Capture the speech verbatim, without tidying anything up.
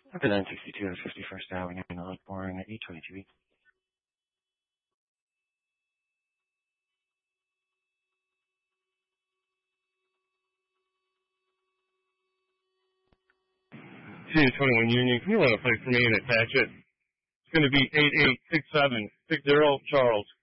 Okay, nine sixty-two to fifty-first Avenue in Osborne, eight twenty-two. two twenty-one Union, can you run a plate for me and attach it? It's going to be eight eight six seven six zero Charles.